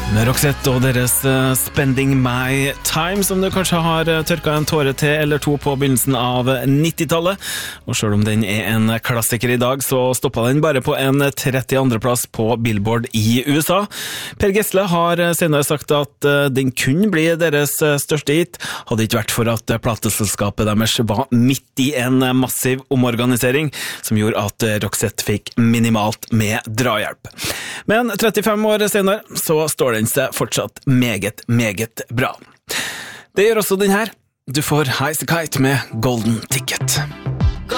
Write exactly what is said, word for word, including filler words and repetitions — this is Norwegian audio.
Med Roxette og deres uh, Spending My Time, som du kanskje har uh, tørka en tåre til eller to på begynnelsen av nittitallet. Og selv om den er en klassiker i dag, så stoppet den bare på en trettiandre plass på Billboard i U S A. Per Gessle har senere sagt at uh, den kunne bli deres uh, største hit, hadde ikke vært for at uh, plateselskapet deres var midt i en uh, massiv omorganisering, som gjorde at uh, Roxette fikk minimalt med drahjelp. Men trettifem år senere så står den seg fortsatt meget, meget bra. Det gjør også den her. Du får Highas a Kite med Golden Ticket.